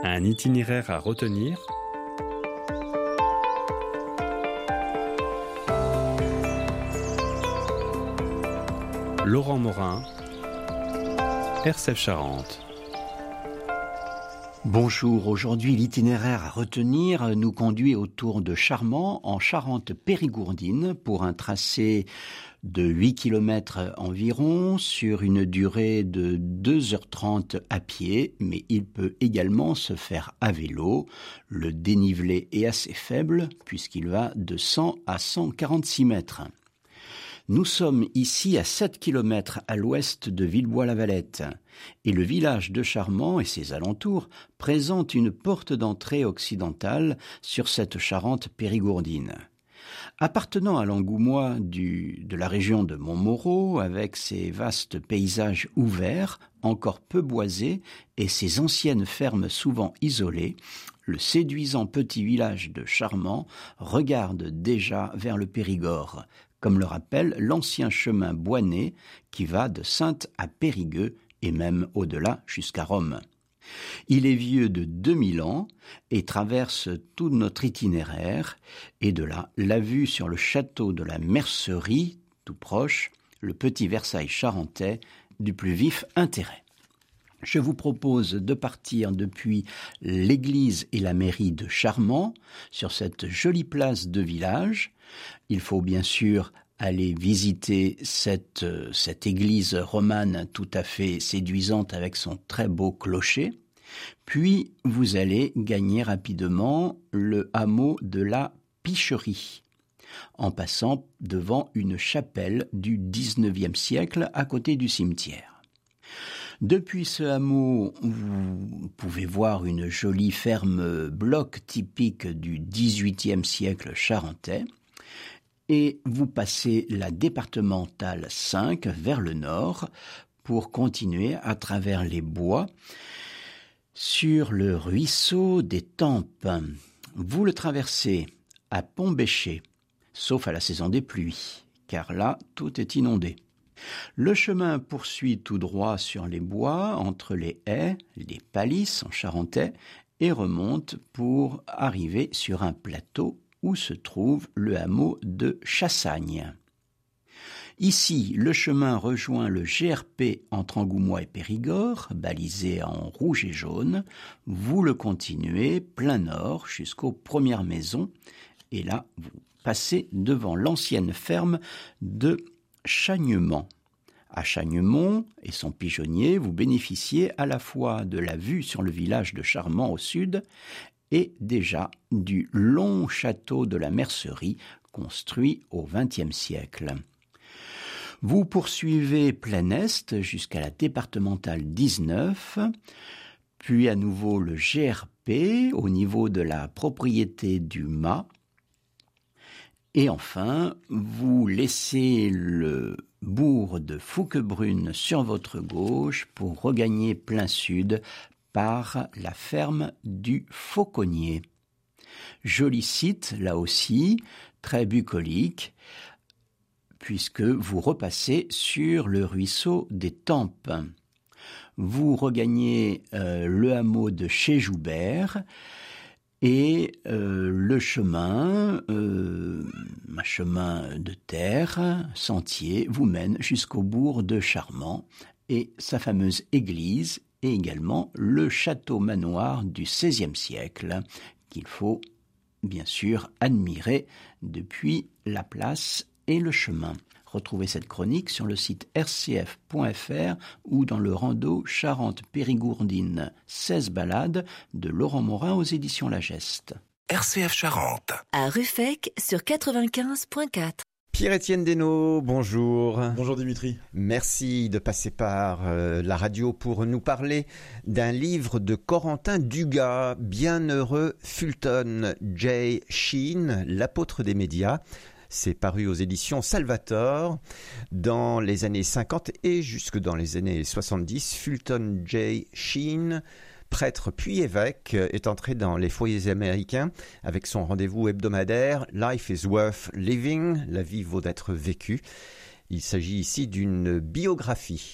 Un itinéraire à retenir. Laurent Morin, RCF Charente. Bonjour, aujourd'hui l'itinéraire à retenir nous conduit autour de Charmant en Charente-Périgourdine pour un tracé de 8 km environ sur une durée de 2h30 à pied, mais il peut également se faire à vélo. Le dénivelé est assez faible puisqu'il va de 100 à 146 mètres. Nous sommes ici à 7 km à l'ouest de Villebois-la-Valette et le village de Charmant et ses alentours présentent une porte d'entrée occidentale sur cette Charente périgourdine. Appartenant à l'Angoumois de la région de Montmoreau, avec ses vastes paysages ouverts, encore peu boisés, et ses anciennes fermes souvent isolées, le séduisant petit village de Charmant regarde déjà vers le Périgord, comme le rappelle l'ancien chemin boisné qui va de Saintes à Périgueux et même au-delà jusqu'à Rome. Il est vieux de 2000 ans et traverse tout notre itinéraire, et de là, la vue sur le château de la Mercerie, tout proche, le petit Versailles charentais, du plus vif intérêt. Je vous propose de partir depuis l'église et la mairie de Charmant, sur cette jolie place de village. Il faut bien sûr aller visiter cette église romane tout à fait séduisante avec son très beau clocher. Puis vous allez gagner rapidement le hameau de la Picherie, en passant devant une chapelle du XIXe siècle à côté du cimetière. Depuis ce hameau, vous pouvez voir une jolie ferme bloc typique du XVIIIe siècle charentais et vous passez la départementale 5 vers le nord pour continuer à travers les bois sur le ruisseau des Tempes. Vous le traversez à Pont-Bécher, sauf à la saison des pluies, car là, tout est inondé. Le chemin poursuit tout droit sur les bois, entre les haies, les palisses en charentais, et remonte pour arriver sur un plateau où se trouve le hameau de Chassagne. Ici, le chemin rejoint le GRP entre Angoumois et Périgord, balisé en rouge et jaune. Vous le continuez plein nord jusqu'aux premières maisons, et là, vous passez devant l'ancienne ferme de Chagnemont. À Chagnemont et son pigeonnier, vous bénéficiez à la fois de la vue sur le village de Charmant au sud et déjà du long château de la Mercerie construit au XXe siècle. Vous poursuivez plein est jusqu'à la départementale 19, puis à nouveau le GRP au niveau de la propriété du Mas. Et enfin, vous laissez le bourg de Fouquebrune sur votre gauche pour regagner plein sud par la ferme du Fauconnier. Joli site, là aussi, très bucolique, puisque vous repassez sur le ruisseau des Tempes. Vous regagnez le hameau de chez Joubert, et le chemin, un chemin de terre, sentier, vous mène jusqu'au bourg de Charmant et sa fameuse église et également le château-manoir du XVIe siècle qu'il faut bien sûr admirer depuis la place et le chemin. Retrouvez cette chronique sur le site rcf.fr ou dans le rando Charente-Périgourdine 16 balades de Laurent Morin aux éditions La Geste. RCF Charente. À Ruffec sur 95.4. Pierre-Étienne Desnaux, bonjour. Bonjour Dimitri. Merci de passer par la radio pour nous parler d'un livre de Corentin Dugas, Bienheureux Fulton J. Sheen, l'apôtre des médias. C'est paru aux éditions Salvator. Dans les années 50 et jusque dans les années 70, Fulton J. Sheen, prêtre puis évêque, est entré dans les foyers américains avec son rendez-vous hebdomadaire « Life is worth living », la vie vaut d'être vécue. Il s'agit ici d'une biographie.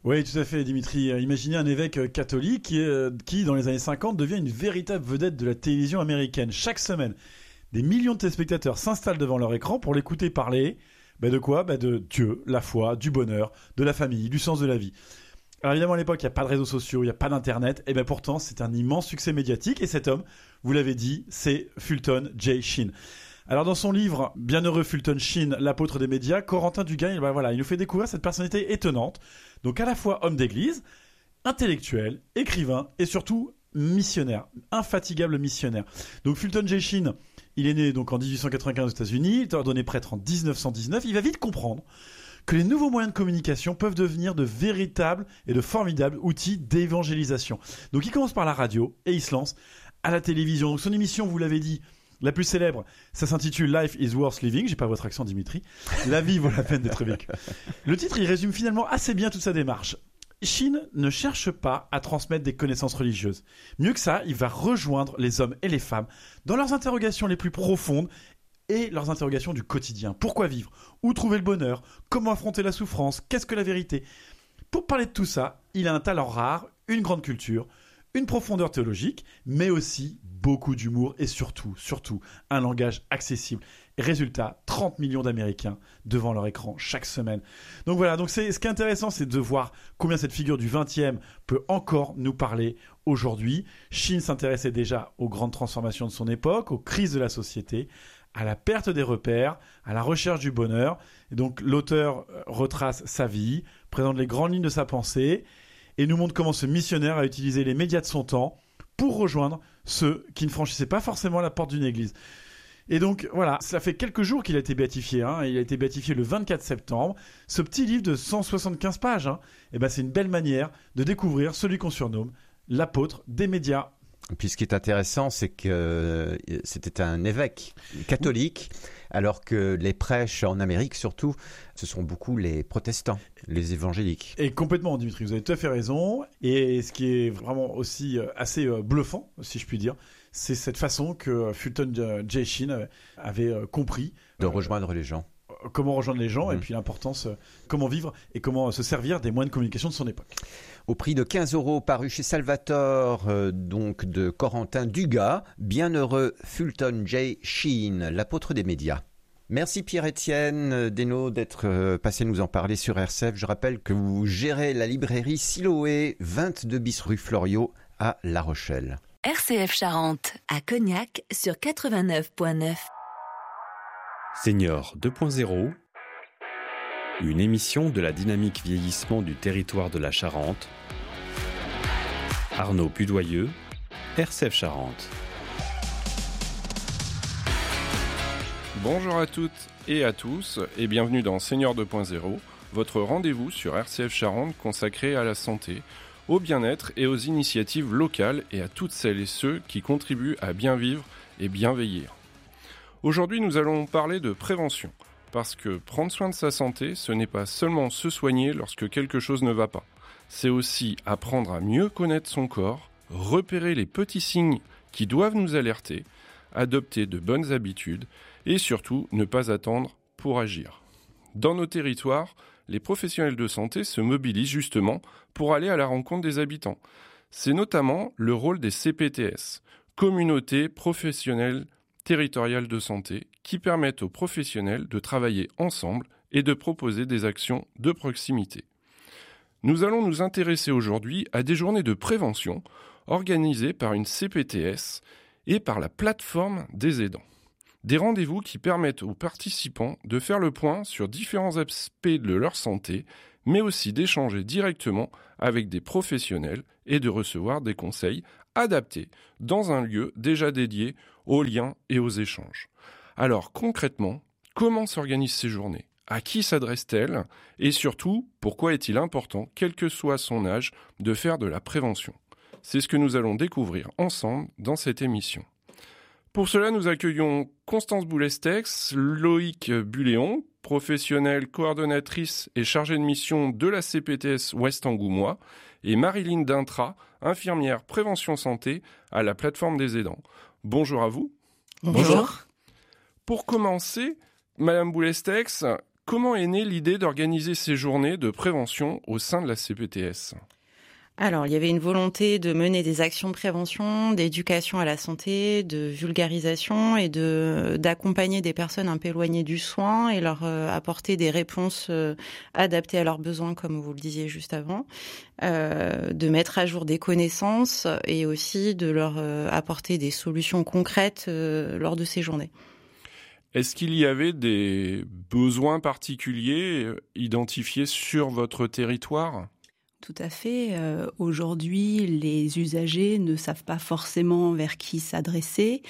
Oui, tout à fait, Dimitri. Imaginez un évêque catholique qui, dans les années 50, devient une véritable vedette de la télévision américaine. Chaque semaine, des millions de téléspectateurs s'installent devant leur écran pour l'écouter parler. De quoi ? De Dieu, la foi, du bonheur, de la famille, du sens de la vie. Alors évidemment, à l'époque, il n'y a pas de réseaux sociaux, il n'y a pas d'internet. Et pourtant, c'est un immense succès médiatique. Et cet homme, vous l'avez dit, c'est Fulton J. Sheen. Alors dans son livre Bienheureux Fulton Sheen, l'apôtre des médias, Corentin Dugas, il nous fait découvrir cette personnalité étonnante. Donc à la fois homme d'église, intellectuel, écrivain et surtout missionnaire, infatigable missionnaire. Donc Fulton J. Sheen, il est né donc en 1895 aux États-Unis, il est ordonné prêtre en 1919. Il va vite comprendre que les nouveaux moyens de communication peuvent devenir de véritables et de formidables outils d'évangélisation. Donc il commence par la radio et il se lance à la télévision. Donc son émission, vous l'avez dit, la plus célèbre, ça s'intitule Life is Worth Living. J'ai pas votre accent, Dimitri. La vie vaut la peine d'être vécue. Le titre, il résume finalement assez bien toute sa démarche. Sheen ne cherche pas à transmettre des connaissances religieuses. Mieux que ça, il va rejoindre les hommes et les femmes dans leurs interrogations les plus profondes et leurs interrogations du quotidien. Pourquoi vivre ? Où trouver le bonheur ? Comment affronter la souffrance ? Qu'est-ce que la vérité ? Pour parler de tout ça, il a un talent rare, une grande culture, une profondeur théologique, mais aussi beaucoup d'humour et surtout, un langage accessible. Et résultat, 30 millions d'Américains devant leur écran chaque semaine. Donc voilà, ce qui est intéressant, c'est de voir combien cette figure du 20e peut encore nous parler aujourd'hui. Sheen s'intéressait déjà aux grandes transformations de son époque, aux crises de la société, à la perte des repères, à la recherche du bonheur. Et donc l'auteur retrace sa vie, présente les grandes lignes de sa pensée et nous montre comment ce missionnaire a utilisé les médias de son temps pour rejoindre ceux qui ne franchissaient pas forcément la porte d'une église. Et donc voilà, ça fait quelques jours qu'il a été béatifié. Il a été béatifié le 24 septembre. Ce petit livre de 175 pages, c'est une belle manière de découvrir celui qu'on surnomme l'apôtre des médias. Puis ce qui est intéressant, c'est que c'était un évêque catholique, alors que les prêches en Amérique, surtout, ce sont beaucoup les protestants, les évangéliques. Et complètement, Dimitri, vous avez tout à fait raison. Et ce qui est vraiment aussi assez bluffant, si je puis dire, c'est cette façon que Fulton J. Sheen avait compris. De rejoindre les gens. Comment rejoindre les gens et puis l'importance, comment vivre et comment se servir des moyens de communication de son époque. Au prix de 15 € paru chez Salvatore, donc de Corentin Dugas, Bienheureux Fulton J. Sheen, l'apôtre des médias. Merci Pierre-Étienne Desnaux d'être passé nous en parler sur RCF. Je rappelle que vous gérez la librairie Siloé, 22 bis rue Floriot à La Rochelle. RCF Charente, à Cognac sur 89.9. Senior 2.0, une émission de la dynamique vieillissement du territoire de la Charente. Arnaud Pudoyeux, RCF Charente. Bonjour à toutes et à tous et bienvenue dans Senior 2.0, votre rendez-vous sur RCF Charente consacré à la santé, au bien-être et aux initiatives locales et à toutes celles et ceux qui contribuent à bien vivre et bien vieillir. Aujourd'hui, nous allons parler de prévention, parce que prendre soin de sa santé, ce n'est pas seulement se soigner lorsque quelque chose ne va pas. C'est aussi apprendre à mieux connaître son corps, repérer les petits signes qui doivent nous alerter, adopter de bonnes habitudes et surtout ne pas attendre pour agir. Dans nos territoires, les professionnels de santé se mobilisent justement pour aller à la rencontre des habitants. C'est notamment le rôle des CPTS, communautés professionnelles territoriales de santé, qui permettent aux professionnels de travailler ensemble et de proposer des actions de proximité. Nous allons nous intéresser aujourd'hui à des journées de prévention organisées par une CPTS et par la plateforme des aidants. Des rendez-vous qui permettent aux participants de faire le point sur différents aspects de leur santé, mais aussi d'échanger directement avec des professionnels et de recevoir des conseils adaptés dans un lieu déjà dédié aux liens et aux échanges. Alors concrètement, comment s'organisent ces journées ? À qui s'adressent-elles ? Et surtout, pourquoi est-il important, quel que soit son âge, de faire de la prévention ? C'est ce que nous allons découvrir ensemble dans cette émission. Pour cela, nous accueillons Constance Boulestex, Loïc Buléon, professionnelle coordonnatrice et chargée de mission de la CPTS Ouest Angoumois, et Marilyn Dintra, infirmière prévention santé à la plateforme des aidants. Bonjour à vous. Bonjour. Pour commencer, Madame Boulestex, Comment est née l'idée d'organiser ces journées de prévention au sein de la CPTS ? Alors, il y avait une volonté de mener des actions de prévention, d'éducation à la santé, de vulgarisation et d'accompagner des personnes un peu éloignées du soin et leur apporter des réponses adaptées à leurs besoins, comme vous le disiez juste avant, de mettre à jour des connaissances et aussi de leur apporter des solutions concrètes lors de ces journées. Est-ce qu'il y avait des besoins particuliers identifiés sur votre territoire ? Tout à fait. Aujourd'hui, les usagers ne savent pas forcément vers qui s'adresser.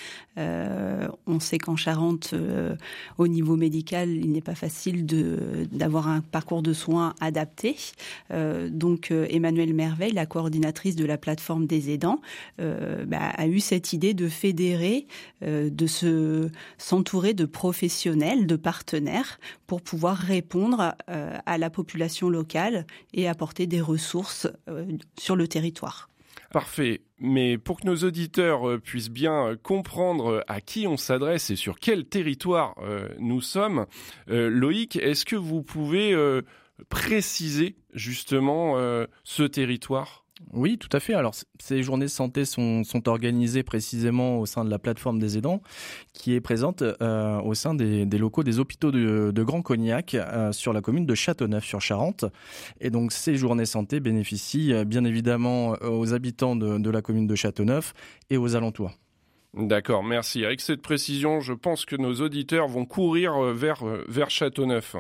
On sait qu'en Charente, au niveau médical, il n'est pas facile d'avoir un parcours de soins adapté. Donc, Emmanuelle Merveille, la coordinatrice de la plateforme des aidants, a eu cette idée de fédérer, de s'entourer de professionnels, de partenaires, pour pouvoir répondre à la population locale et apporter des ressources sur le territoire. Parfait. Mais pour que nos auditeurs puissent bien comprendre à qui on s'adresse et sur quel territoire nous sommes, Loïc, est-ce que vous pouvez préciser justement ce territoire ? Oui, tout à fait. Alors, ces journées de santé sont organisées précisément au sein de la plateforme des aidants, qui est présente au sein des locaux des hôpitaux de Grand Cognac sur la commune de Châteauneuf-sur-Charente. Et donc, ces journées santé bénéficient bien évidemment aux habitants de la commune de Châteauneuf et aux alentours. D'accord, merci. Avec cette précision, je pense que nos auditeurs vont courir vers Châteauneuf.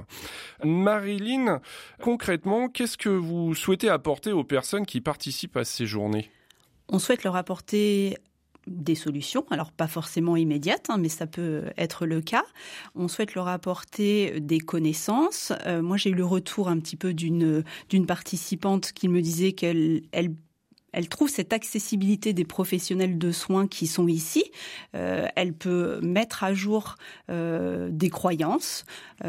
Marilyn, concrètement, qu'est-ce que vous souhaitez apporter aux personnes qui participent à ces journées ? On souhaite leur apporter des solutions, alors pas forcément immédiates, mais ça peut être le cas. On souhaite leur apporter des connaissances. Moi, j'ai eu le retour un petit peu d'une participante qui me disait qu'elle trouve cette accessibilité des professionnels de soins qui sont ici. Elle peut mettre à jour des croyances.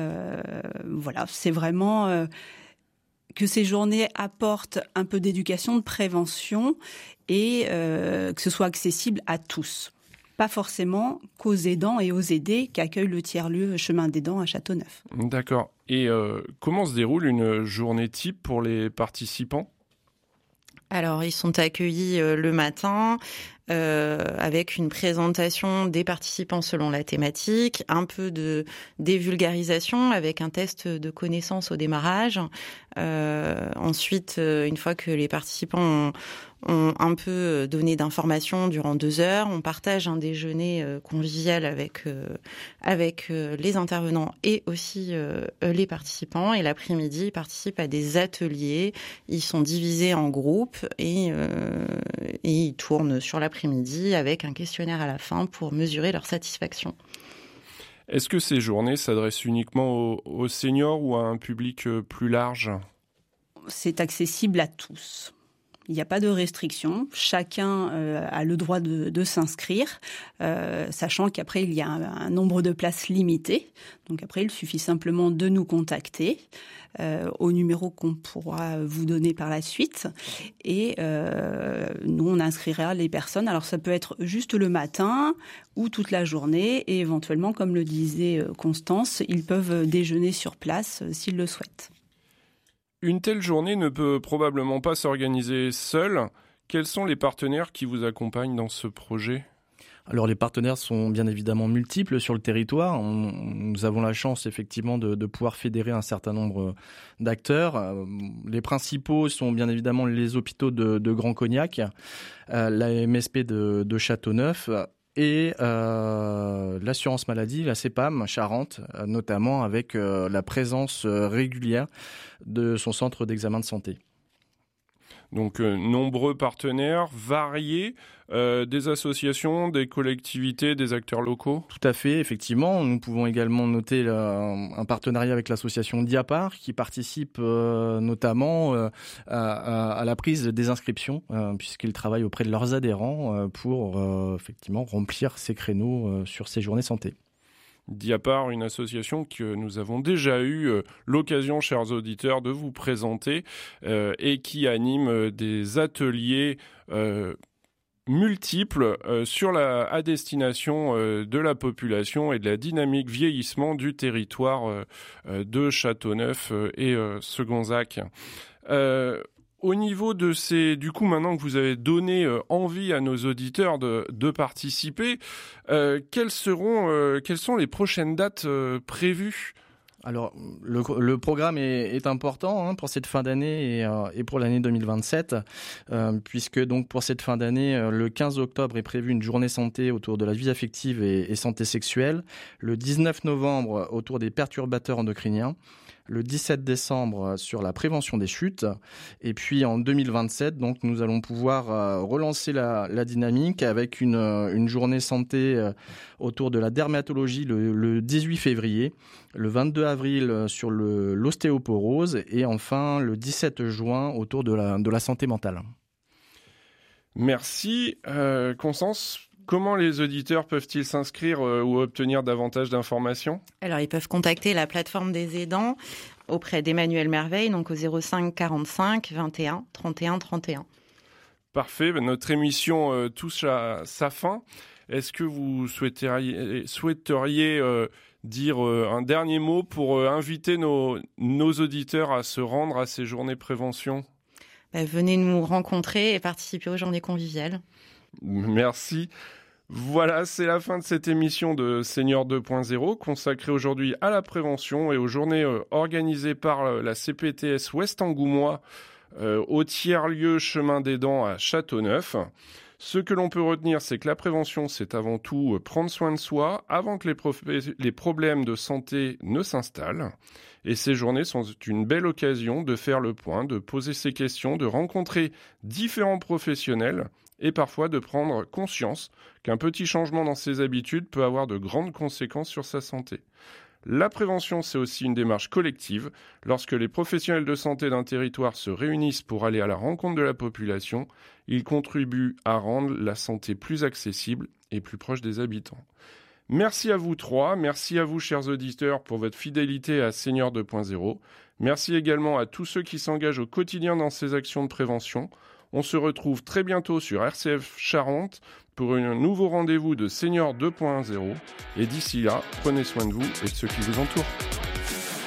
Voilà, c'est vraiment que ces journées apportent un peu d'éducation, de prévention et que ce soit accessible à tous. Pas forcément qu'aux aidants et aux aidés qu'accueille le tiers-lieu Chemin des Dents à Châteauneuf. D'accord. Et comment se déroule une journée type pour les participants ? Alors, ils sont accueillis le matin avec une présentation des participants selon la thématique, un peu de dévulgarisation avec un test de connaissance au démarrage. Ensuite, une fois que les participants ont un peu donné d'informations durant 2 heures, on partage un déjeuner convivial avec les intervenants et aussi les participants. Et l'après-midi, ils participent à des ateliers. Ils sont divisés en groupes et ils tournent sur l'après-midi avec un questionnaire à la fin pour mesurer leur satisfaction. Est-ce que ces journées s'adressent uniquement aux seniors ou à un public plus large ? C'est accessible à tous. Il n'y a pas de restriction. Chacun a le droit de s'inscrire, sachant qu'après, il y a un nombre de places limité. Donc après, il suffit simplement de nous contacter au numéro qu'on pourra vous donner par la suite. Et nous, on inscrira les personnes. Alors, ça peut être juste le matin ou toute la journée. Et éventuellement, comme le disait Constance, ils peuvent déjeuner sur place s'ils le souhaitent. Une telle journée ne peut probablement pas s'organiser seule. Quels sont les partenaires qui vous accompagnent dans ce projet ? Alors les partenaires sont bien évidemment multiples sur le territoire. Nous avons la chance effectivement de pouvoir fédérer un certain nombre d'acteurs. Les principaux sont bien évidemment les hôpitaux de Grand Cognac, la MSP de Châteauneuf et l'assurance maladie, la CEPAM Charente, notamment avec la présence régulière de son centre d'examen de santé. Donc nombreux partenaires variés, des associations, des collectivités, des acteurs locaux. Tout à fait, effectivement. Nous pouvons également noter un partenariat avec l'association Diapar qui participe notamment à la prise des inscriptions puisqu'ils travaillent auprès de leurs adhérents pour effectivement remplir ces créneaux sur ces journées santé. Diapar, une association que nous avons déjà eu l'occasion, chers auditeurs, de vous présenter et qui anime des ateliers multiples à destination de la population et de la dynamique vieillissement du territoire de Châteauneuf et Segonzac. Au niveau de du coup, maintenant que vous avez donné envie à nos auditeurs de participer, quelles sont les prochaines dates prévues ? Alors, le programme est important pour cette fin d'année et pour l'année 2027, puisque donc pour cette fin d'année, le 15 octobre est prévu une journée santé autour de la vie affective et santé sexuelle, le 19 novembre autour des perturbateurs endocriniens, le 17 décembre sur la prévention des chutes, et puis en 2027, donc nous allons pouvoir relancer la dynamique avec une journée santé autour de la dermatologie le 18 février, le 22 avril sur l'ostéoporose et enfin le 17 juin autour de la santé mentale. Merci. Constance, comment les auditeurs peuvent-ils s'inscrire ou obtenir davantage d'informations ? Alors, ils peuvent contacter la plateforme des aidants auprès d'Emmanuel Merveille, donc au 05 45 21 31 31. Parfait. Notre émission touche à sa fin. Est-ce que vous souhaiteriez dire un dernier mot pour inviter nos auditeurs à se rendre à ces journées prévention ? Venez nous rencontrer et participer aux journées conviviales. Merci. Voilà, c'est la fin de cette émission de Senior 2.0 consacrée aujourd'hui à la prévention et aux journées organisées par la CPTS Ouest Angoumois au tiers-lieu Chemin des Dents à Châteauneuf. Ce que l'on peut retenir, c'est que la prévention, c'est avant tout prendre soin de soi avant que les problèmes de santé ne s'installent. Et ces journées sont une belle occasion de faire le point, de poser ses questions, de rencontrer différents professionnels et parfois de prendre conscience qu'un petit changement dans ses habitudes peut avoir de grandes conséquences sur sa santé. La prévention, c'est aussi une démarche collective. Lorsque les professionnels de santé d'un territoire se réunissent pour aller à la rencontre de la population, ils contribuent à rendre la santé plus accessible et plus proche des habitants. Merci à vous trois, merci à vous chers auditeurs pour votre fidélité à Senior 2.0. Merci également à tous ceux qui s'engagent au quotidien dans ces actions de prévention. On se retrouve très bientôt sur RCF Charente pour un nouveau rendez-vous de Senior 2.0. Et d'ici là, prenez soin de vous et de ceux qui vous entourent.